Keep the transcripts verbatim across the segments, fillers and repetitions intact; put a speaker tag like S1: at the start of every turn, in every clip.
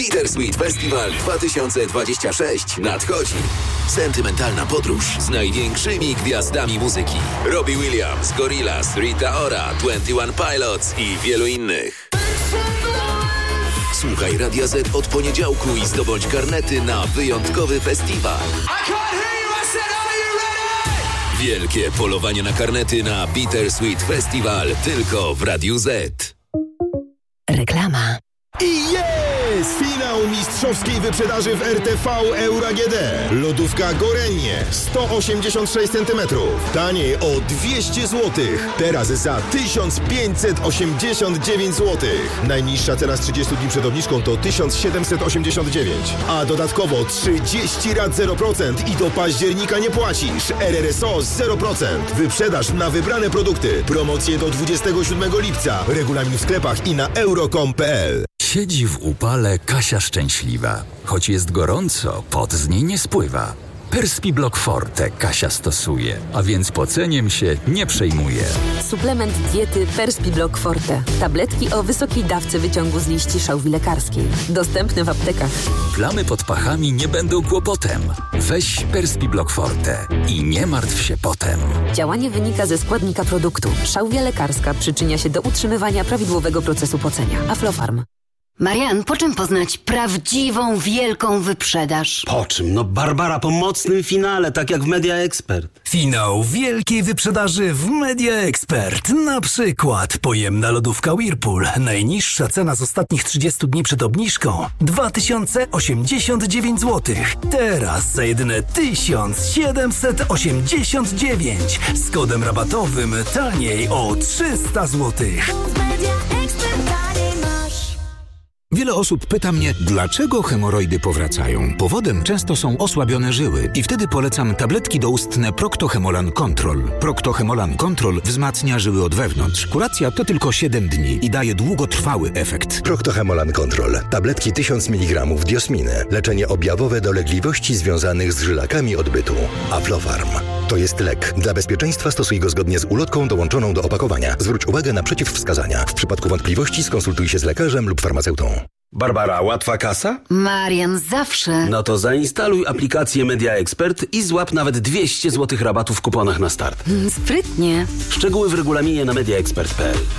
S1: Bittersweet Festival dwa tysiące dwudziesty szósty nadchodzi. Sentymentalna podróż z największymi gwiazdami muzyki. Robbie Williams, Gorillaz, Rita Ora, dwadzieścia jeden Pilots i wielu innych. Słuchaj Radia Z od poniedziałku i zdobądź karnety na wyjątkowy festiwal. Wielkie polowanie na karnety na Bittersweet Festival tylko w Radiu Z.
S2: Reklama.
S3: I jest! Finał mistrzowskiej wyprzedaży w R T V Euro A G D. Lodówka Gorenie sto osiemdziesiąt sześć centymetrów. Taniej o dwieście złotych. Teraz za tysiąc pięćset osiemdziesiąt dziewięć złotych. Najniższa cena z trzydziestu dni przed obniżką to tysiąc siedemset osiemdziesiąt dziewięć. A dodatkowo trzydzieści rat zero procent i do października nie płacisz. R R S O zero procent. Wyprzedaż na wybrane produkty. Promocje do dwudziestego siódmego lipca. Regulamin w sklepach i na euro kropka com kropka p l.
S4: Siedzi w upale Kasia szczęśliwa. Choć jest gorąco, pot z niej nie spływa. Perspiblock Forte Kasia stosuje, a więc poceniem się nie przejmuje.
S2: Suplement diety Perspiblock Forte. Tabletki o wysokiej dawce wyciągu z liści szałwi lekarskiej. Dostępne w aptekach.
S4: Plamy pod pachami nie będą kłopotem. Weź Perspiblock Forte i nie martw się potem.
S2: Działanie wynika ze składnika produktu. Szałwia lekarska przyczynia się do utrzymywania prawidłowego procesu pocenia. Aflofarm.
S5: Marian, po czym poznać prawdziwą, wielką wyprzedaż?
S6: Po czym? No Barbara po mocnym finale, tak jak w Media Expert.
S7: Finał wielkiej wyprzedaży w Media Expert. Na przykład pojemna lodówka Whirlpool. Najniższa cena z ostatnich trzydziestu dni przed obniżką dwa tysiące osiemdziesiąt dziewięć złotych. Teraz za jedyne tysiąc siedemset osiemdziesiąt dziewięć. Z kodem rabatowym taniej o trzysta złotych.
S8: Wiele osób pyta mnie, dlaczego hemoroidy powracają. Powodem często są osłabione żyły i wtedy polecam tabletki doustne Procto-Hemolan Control. Procto-Hemolan Control wzmacnia żyły od wewnątrz. Kuracja to tylko siedem dni i daje długotrwały efekt.
S9: Procto-Hemolan Control. Tabletki tysiąc miligramów diosminy. Leczenie objawowe dolegliwości związanych z żylakami odbytu. Aflofarm. To jest lek. Dla bezpieczeństwa stosuj go zgodnie z ulotką dołączoną do opakowania. Zwróć uwagę na przeciwwskazania. W przypadku wątpliwości skonsultuj się z lekarzem lub farmaceutą.
S6: Barbara, łatwa kasa?
S5: Marian, zawsze.
S6: No to zainstaluj aplikację Media Expert i złap nawet dwieście złotych rabatu w kuponach na start.
S5: Mm, sprytnie.
S6: Szczegóły w regulaminie na media expert kropka p l.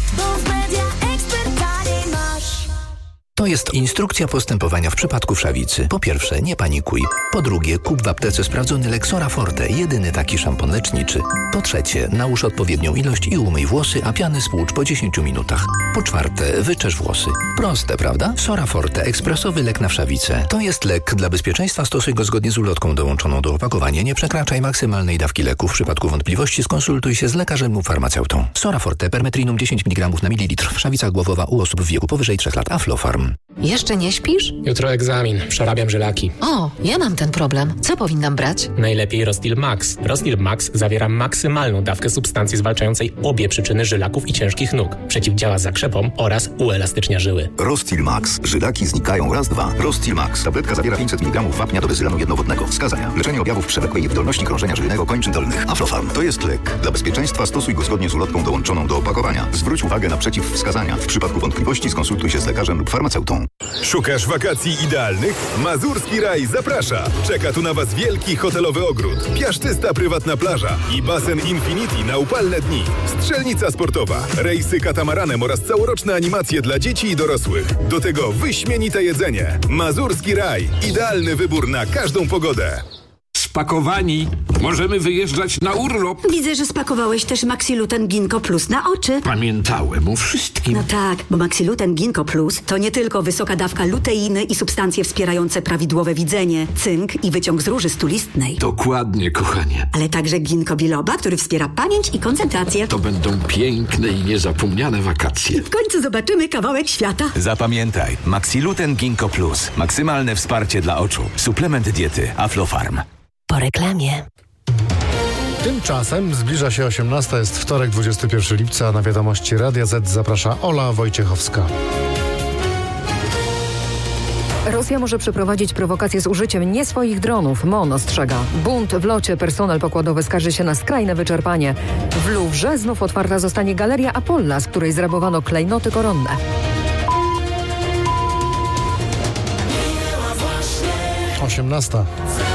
S10: To jest instrukcja postępowania w przypadku wszawicy. Po pierwsze, nie panikuj. Po drugie, kup w aptece sprawdzony lek Sora Forte, jedyny taki szampon leczniczy. Po trzecie, nałóż odpowiednią ilość i umyj włosy, a piany spłucz po dziesięciu minutach. Po czwarte, wyczesz włosy. Proste, prawda? Sora Forte, ekspresowy lek na wszawicę. To jest lek. Dla bezpieczeństwa stosuj go zgodnie z ulotką dołączoną do opakowania. Nie przekraczaj maksymalnej dawki leku. W przypadku wątpliwości skonsultuj się z lekarzem lub farmaceutą. Sora Forte, permetrinum dziesięć miligramów na mililitr. Wszawica głowowa u osób w wieku powyżej trzech lat. Aflofarm.
S11: Jeszcze nie śpisz?
S12: Jutro egzamin. Przerabiam żylaki.
S11: O, ja mam ten problem. Co powinnam brać?
S12: Najlepiej Rostil Max. Rostil Max zawiera maksymalną dawkę substancji zwalczającej obie przyczyny żylaków i ciężkich nóg. Przeciwdziała zakrzepom oraz uelastycznia żyły.
S13: Rostil Max. Żylaki znikają raz, dwa. Rostil Max. Tabletka zawiera pięćset miligramów wapnia do bezylanu jednowodnego. Wskazania. Leczenie objawów przewlekłej niewydolności krążenia żylnego kończyn dolnych. Aflofarm. To jest lek. Dla bezpieczeństwa stosuj go zgodnie z ulotką dołączoną do opakowania. Zwróć uwagę na przeciwwskazania. W przypadku wątpliwości skonsultuj się z lekarzem lub farmaceutą.
S14: Szukasz wakacji idealnych? Mazurski Raj zaprasza. Czeka tu na Was wielki hotelowy ogród, piaszczysta prywatna plaża i basen Infinity na upalne dni. Strzelnica sportowa, rejsy katamaranem oraz całoroczne animacje dla dzieci i dorosłych. Do tego wyśmienite jedzenie. Mazurski Raj. Idealny wybór na każdą pogodę.
S15: Spakowani. Możemy wyjeżdżać na urlop.
S16: Widzę, że spakowałeś też Maxiluten Ginkgo Plus na oczy.
S15: Pamiętałem o wszystkim.
S16: No tak, bo Maxiluten Ginkgo Plus to nie tylko wysoka dawka luteiny i substancje wspierające prawidłowe widzenie, cynk i wyciąg z róży stulistnej.
S15: Dokładnie, kochanie.
S16: Ale także ginkgo biloba, który wspiera pamięć i koncentrację.
S15: To będą piękne i niezapomniane wakacje.
S16: I w końcu zobaczymy kawałek świata.
S17: Zapamiętaj, Maxiluten Ginkgo Plus. Maksymalne wsparcie dla oczu. Suplement diety Aflofarm.
S2: Po reklamie.
S18: Tymczasem zbliża się osiemnasta, jest wtorek, dwudziestego pierwszego lipca. Na wiadomości Radia Z zaprasza Ola Wojciechowska.
S19: Rosja może przeprowadzić prowokacje z użyciem nie swoich dronów. M O N ostrzega. Bunt w locie. Personel pokładowy skarży się na skrajne wyczerpanie. W Luwrze znów otwarta zostanie Galeria Apolla, z której zrabowano klejnoty koronne.
S18: osiemnasta.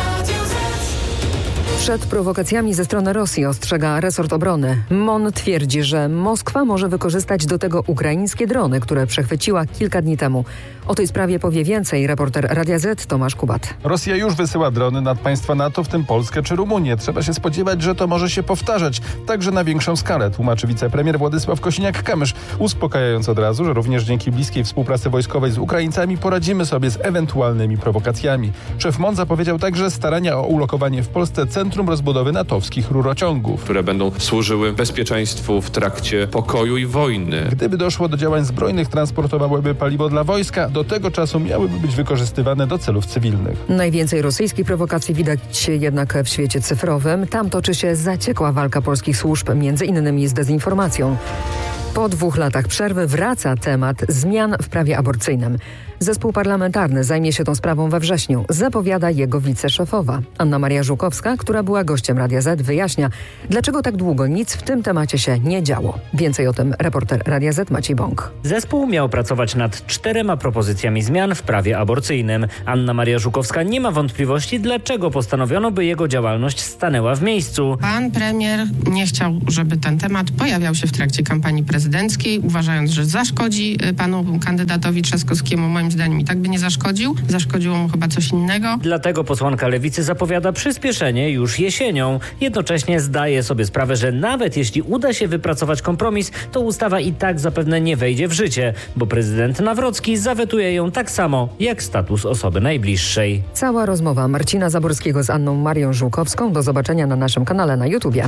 S19: Przed prowokacjami ze strony Rosji ostrzega resort obrony. M O N twierdzi, że Moskwa może wykorzystać do tego ukraińskie drony, które przechwyciła kilka dni temu. O tej sprawie powie więcej reporter Radia Z Tomasz Kubat.
S20: Rosja już wysyła drony nad państwa NATO, w tym Polskę czy Rumunię. Trzeba się spodziewać, że to może się powtarzać, także na większą skalę, tłumaczy wicepremier Władysław Kosiniak-Kamysz, uspokajając od razu, że również dzięki bliskiej współpracy wojskowej z Ukraińcami poradzimy sobie z ewentualnymi prowokacjami. Szef M O N zapowiedział także starania o ulokowanie w Polsce centrum rozbudowy natowskich rurociągów,
S21: które będą służyły bezpieczeństwu w trakcie pokoju i wojny.
S20: Gdyby doszło do działań zbrojnych, transportowałyby paliwo dla wojska, do tego czasu miałyby być wykorzystywane do celów cywilnych.
S19: Najwięcej rosyjskich prowokacji widać jednak w świecie cyfrowym. Tam toczy się zaciekła walka polskich służb, między innymi z dezinformacją. Po dwóch latach przerwy wraca temat zmian w prawie aborcyjnym. Zespół parlamentarny zajmie się tą sprawą we wrześniu, zapowiada jego wiceszefowa. Anna Maria Żukowska, która była gościem Radia Z, wyjaśnia, dlaczego tak długo nic w tym temacie się nie działo. Więcej o tym reporter Radia Z Maciej Bąk.
S22: Zespół miał pracować nad czterema propozycjami zmian w prawie aborcyjnym. Anna Maria Żukowska nie ma wątpliwości, dlaczego postanowiono, by jego działalność stanęła w miejscu.
S23: Pan premier nie chciał, żeby ten temat pojawiał się w trakcie kampanii prezydenckiej, uważając, że zaszkodzi panu kandydatowi Trzaskowskiemu. Moim zdaniem i tak by nie zaszkodził. Zaszkodziło mu chyba coś innego.
S22: Dlatego posłanka Lewicy zapowiada przyspieszenie już jesienią. Jednocześnie zdaje sobie sprawę, że nawet jeśli uda się wypracować kompromis, to ustawa i tak zapewne nie wejdzie w życie, bo prezydent Nawrocki zawetuje ją tak samo jak status osoby najbliższej.
S19: Cała rozmowa Marcina Zaborskiego z Anną Marią Żukowską. Do zobaczenia na naszym kanale na YouTubie.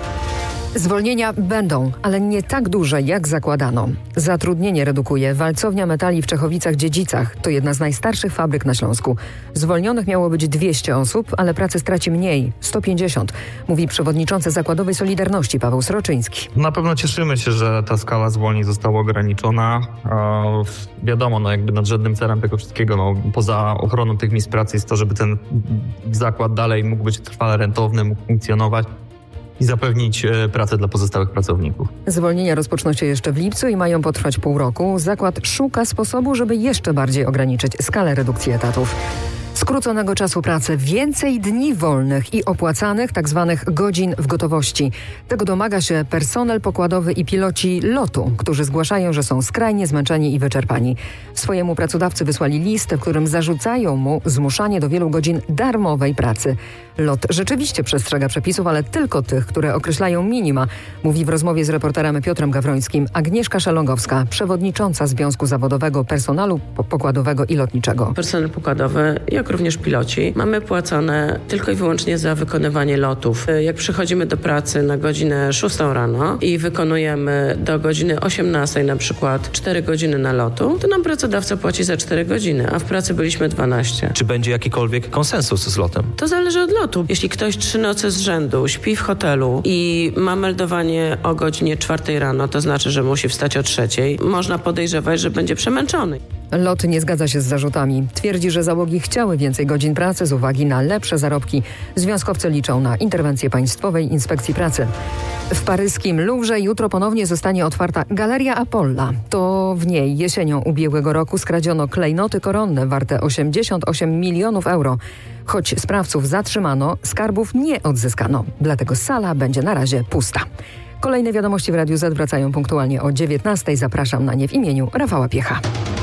S19: Zwolnienia będą, ale nie tak duże, jak zakładano. Zatrudnienie redukuje Walcownia Metali w Czechowicach-Dziedzicach. To jedna z najstarszych fabryk na Śląsku. Zwolnionych miało być dwieście osób, ale pracy straci mniej, sto pięćdziesiąt, mówi przewodniczący Zakładowej Solidarności Paweł Sroczyński.
S24: Na pewno cieszymy się, że ta skala zwolnień została ograniczona. E, wiadomo, no jakby nadrzędnym celem tego wszystkiego, no, poza ochroną tych miejsc pracy jest to, żeby ten zakład dalej mógł być trwale rentowny, mógł funkcjonować i zapewnić pracę dla pozostałych pracowników.
S19: Zwolnienia rozpoczną się jeszcze w lipcu i mają potrwać pół roku. Zakład szuka sposobu, żeby jeszcze bardziej ograniczyć skalę redukcji etatów. Skróconego czasu pracy, więcej dni wolnych i opłacanych tzw. godzin w gotowości. Tego domaga się personel pokładowy i piloci lotu, którzy zgłaszają, że są skrajnie zmęczeni i wyczerpani. Swojemu pracodawcy wysłali list, w którym zarzucają mu zmuszanie do wielu godzin darmowej pracy. Lot rzeczywiście przestrzega przepisów, ale tylko tych, które określają minima, mówi w rozmowie z reporterem Piotrem Gawrońskim Agnieszka Szelongowska, przewodnicząca Związku Zawodowego Personelu Pokładowego i Lotniczego.
S25: Personel pokładowy, jak również piloci, mamy płacone tylko i wyłącznie za wykonywanie lotów. Jak przychodzimy do pracy na godzinę szóstą rano i wykonujemy do godziny osiemnastej na przykład cztery godziny na lotu, to nam pracodawca płaci za cztery godziny, a w pracy byliśmy dwanaście.
S26: Czy będzie jakikolwiek konsensus z lotem?
S25: To zależy od lotu. Jeśli ktoś trzy noce z rzędu śpi w hotelu i ma meldowanie o godzinie czwartej rano, to znaczy, że musi wstać o trzeciej, można podejrzewać, że będzie przemęczony.
S19: Lot nie zgadza się z zarzutami. Twierdzi, że załogi chciały więcej godzin pracy z uwagi na lepsze zarobki. Związkowcy liczą na interwencję Państwowej Inspekcji Pracy. W paryskim Louvre jutro ponownie zostanie otwarta Galeria Apolla. To w niej jesienią ubiegłego roku skradziono klejnoty koronne warte osiemdziesiąt osiem milionów euro. Choć sprawców zatrzymano, skarbów nie odzyskano. Dlatego sala będzie na razie pusta. Kolejne wiadomości w Radiu Z wracają punktualnie o dziewiętnastej. Zapraszam na nie w imieniu Rafała Piecha.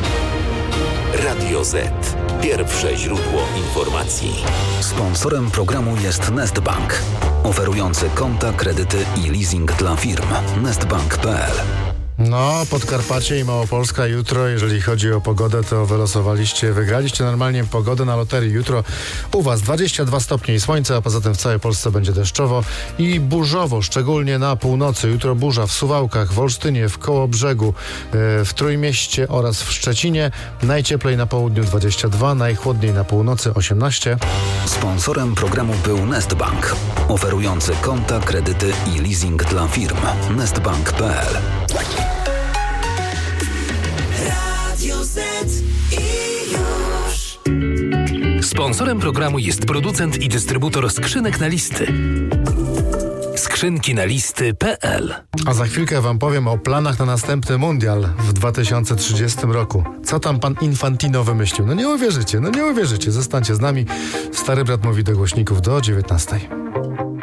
S1: Radio Z. Pierwsze źródło informacji.
S27: Sponsorem programu jest Nestbank, oferujący konta, kredyty i leasing dla firm. nestbank kropka p l.
S18: No, Podkarpacie i Małopolska jutro, jeżeli chodzi o pogodę, to wylosowaliście, wygraliście normalnie pogodę na loterii. Jutro u Was dwadzieścia dwa stopnie i słońce, a poza tym w całej Polsce będzie deszczowo i burzowo, szczególnie na północy. Jutro burza w Suwałkach, w Olsztynie, w Kołobrzegu, w Trójmieście oraz w Szczecinie. Najcieplej na południu dwadzieścia dwa, najchłodniej na północy osiemnaście.
S27: Sponsorem programu był Nestbank, oferujący konta, kredyty i leasing dla firm. nestbank kropka p l.
S1: Radio Z i już.
S28: Sponsorem programu jest producent i dystrybutor skrzynek na listy. Skrzynek
S10: skrzynki na listy kropka pe el.
S18: A za chwilkę wam powiem o planach na następny mundial w dwa tysiące trzydziestym roku. Co tam pan Infantino wymyślił? No nie uwierzycie, no nie uwierzycie. Zostańcie z nami. Stary brat mówi do głośników do dziewiętnastej.